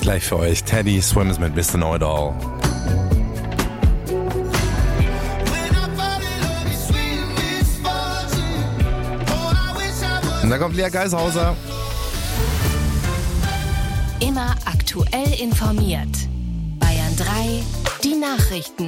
Gleich für euch Teddy Swims mit Mr. Know-It-All. Und dann kommt Lea Geishauser. Immer aktuell informiert. Bayern 3, die Nachrichten.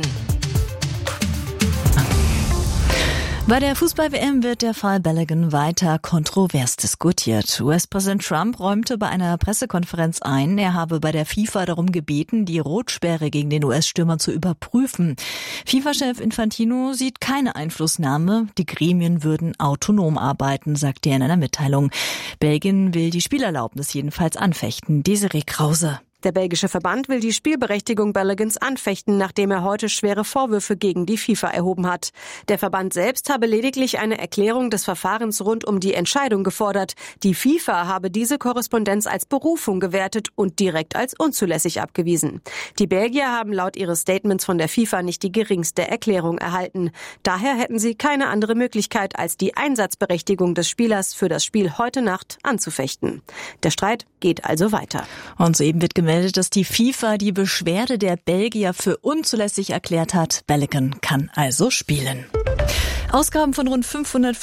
Bei der Fußball-WM wird der Fall Balogun weiter kontrovers diskutiert. US-Präsident Trump räumte bei einer Pressekonferenz ein, er habe bei der FIFA darum gebeten, die Rotsperre gegen den US-Stürmer zu überprüfen. FIFA-Chef Infantino sieht keine Einflussnahme. Die Gremien würden autonom arbeiten, sagte er in einer Mitteilung. Belgien will die Spielerlaubnis jedenfalls anfechten. Desiree Krause. Der belgische Verband will die Spielberechtigung Baloguns anfechten, nachdem er heute schwere Vorwürfe gegen die FIFA erhoben hat. Der Verband selbst habe lediglich eine Erklärung des Verfahrens rund um die Entscheidung gefordert. Die FIFA habe diese Korrespondenz als Berufung gewertet und direkt als unzulässig abgewiesen. Die Belgier haben laut ihres Statements von der FIFA nicht die geringste Erklärung erhalten. Daher hätten sie keine andere Möglichkeit, als die Einsatzberechtigung des Spielers für das Spiel heute Nacht anzufechten. Der Streit geht also weiter. Und soeben wird gemeldet, dass die FIFA die Beschwerde der Belgier für unzulässig erklärt hat. Balogun kann also spielen. Ausgaben von rund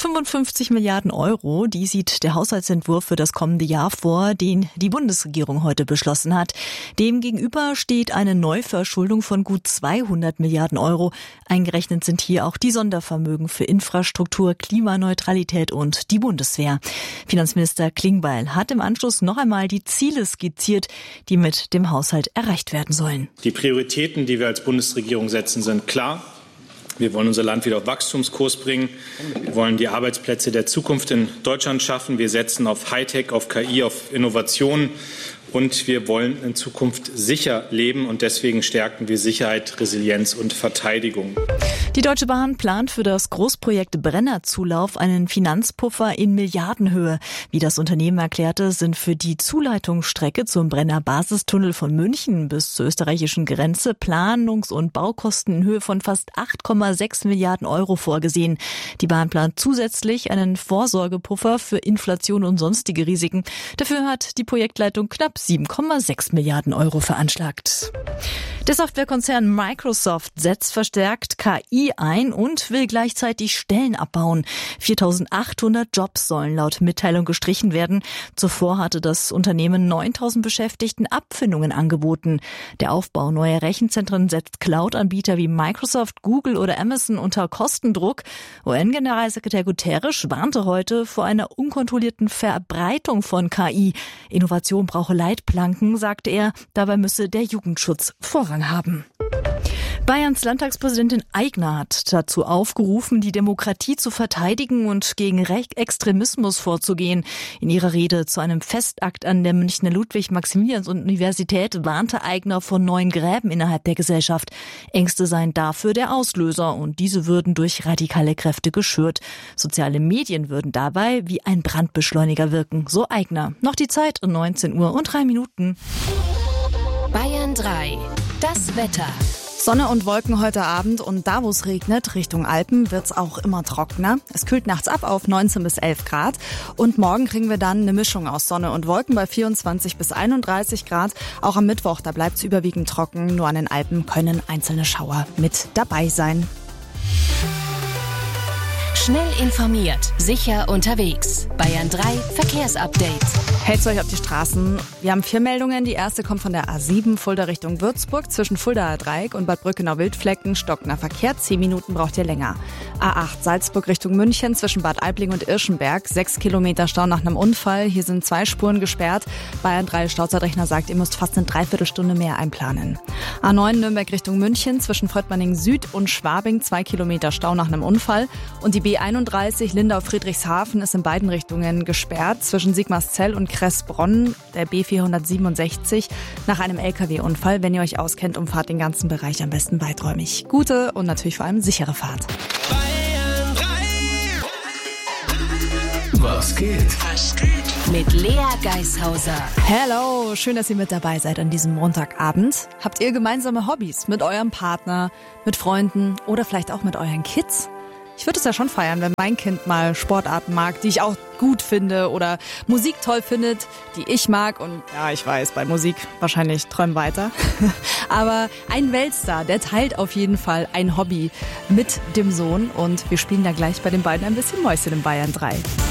555 Milliarden Euro, die sieht der Haushaltsentwurf für das kommende Jahr vor, den die Bundesregierung heute beschlossen hat. Demgegenüber steht eine Neuverschuldung von gut 200 Milliarden Euro. Eingerechnet sind hier auch die Sondervermögen für Infrastruktur, Klimaneutralität und die Bundeswehr. Finanzminister Klingbeil hat im Anschluss noch einmal die Ziele skizziert, die mit dem Haushalt erreicht werden sollen. Die Prioritäten, die wir als Bundesregierung setzen, sind klar. Wir wollen unser Land wieder auf Wachstumskurs bringen. Wir wollen die Arbeitsplätze der Zukunft in Deutschland schaffen. Wir setzen auf Hightech, auf KI, auf Innovation. Und wir wollen in Zukunft sicher leben. Und deswegen stärken wir Sicherheit, Resilienz und Verteidigung. Die Deutsche Bahn plant für das Großprojekt Brennerzulauf einen Finanzpuffer in Milliardenhöhe. Wie das Unternehmen erklärte, sind für die Zuleitungsstrecke zum Brenner Basistunnel von München bis zur österreichischen Grenze Planungs- und Baukosten in Höhe von fast 8,6 Milliarden Euro vorgesehen. Die Bahn plant zusätzlich einen Vorsorgepuffer für Inflation und sonstige Risiken. Dafür hat die Projektleitung knapp 7,6 Milliarden Euro veranschlagt. Der Softwarekonzern Microsoft setzt verstärkt KI ein und will gleichzeitig Stellen abbauen. 4.800 Jobs sollen laut Mitteilung gestrichen werden. Zuvor hatte das Unternehmen 9.000 Beschäftigten Abfindungen angeboten. Der Aufbau neuer Rechenzentren setzt Cloud-Anbieter wie Microsoft, Google oder Amazon unter Kostendruck. UN-Generalsekretär Guterres warnte heute vor einer unkontrollierten Verbreitung von KI. Innovation brauche Leitplanken, sagte er. Dabei müsse der Jugendschutz Vorrang haben. Bayerns Landtagspräsidentin Aigner hat dazu aufgerufen, die Demokratie zu verteidigen und gegen Rechtsextremismus vorzugehen. In ihrer Rede zu einem Festakt an der Münchner Ludwig-Maximilians-Universität warnte Aigner vor neuen Gräben innerhalb der Gesellschaft. Ängste seien dafür der Auslöser und diese würden durch radikale Kräfte geschürt. Soziale Medien würden dabei wie ein Brandbeschleuniger wirken, so Aigner. Noch die Zeit, 19:03. Bayern 3, das Wetter. Sonne und Wolken heute Abend und da, wo es regnet, Richtung Alpen, wird's auch immer trockener. Es kühlt nachts ab auf 19 bis 11 Grad und morgen kriegen wir dann eine Mischung aus Sonne und Wolken bei 24 bis 31 Grad. Auch am Mittwoch, da bleibt's überwiegend trocken, nur an den Alpen können einzelne Schauer mit dabei sein. Schnell informiert, sicher unterwegs. Bayern 3 Verkehrsupdate. Hält's euch auf die Straßen. Wir haben 4 Meldungen. Die erste kommt von der A7 Fulda Richtung Würzburg. Zwischen Fuldaer Dreieck und Bad Brückenau-Wildflecken stockender Verkehr. 10 Minuten braucht ihr länger. A8 Salzburg Richtung München zwischen Bad Aibling und Irschenberg. 6 Kilometer Stau nach einem Unfall. Hier sind 2 Spuren gesperrt. Bayern 3 Stauzeitrechner sagt, ihr müsst fast eine Dreiviertelstunde mehr einplanen. A9 Nürnberg Richtung München zwischen Fröttmanning Süd und Schwabing. 2 Kilometer Stau nach einem Unfall. Und die B31 Lindau-Friedrichshafen ist in beiden Richtungen gesperrt. Zwischen Sigmarszell und Kressbronn, der B467, nach einem LKW-Unfall. Wenn ihr euch auskennt, umfahrt den ganzen Bereich am besten weiträumig. Gute und natürlich vor allem sichere Fahrt. Bayern 3. Was geht? Mit Lea Geishauser. Hello, schön, dass ihr mit dabei seid an diesem Montagabend. Habt ihr gemeinsame Hobbys mit eurem Partner, mit Freunden oder vielleicht auch mit euren Kids? Ich würde es ja schon feiern, wenn mein Kind mal Sportarten mag, die ich auch gut finde oder Musik toll findet, die ich mag. Und ja, ich weiß, bei Musik wahrscheinlich träum weiter. Aber ein Weltstar, der teilt auf jeden Fall ein Hobby mit dem Sohn. Und wir spielen da gleich bei den beiden ein bisschen Mäuschen in Bayern 3.